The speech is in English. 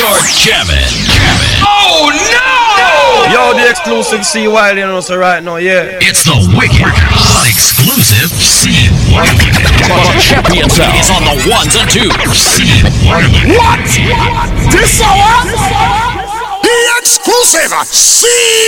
You're jamming. Oh no! Yo, the exclusive C Wiley, you know, so right now, yeah. It's the wicked, exclusive C Wiley. Champion sound is on the ones and twos. C Wiley. What? This hour? The exclusive C